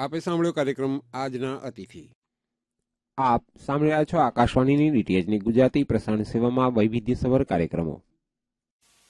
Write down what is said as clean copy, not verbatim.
આપે સાંભળ્યો કાર્યક્રમ આજના અતિથિ. આપ સાંભળી રહ્યા છો આકાશવાણીની ડીટીએચની ગુજરાતી પ્રસારણ સેવામાં વૈવિધ્યસભર કાર્યક્રમો.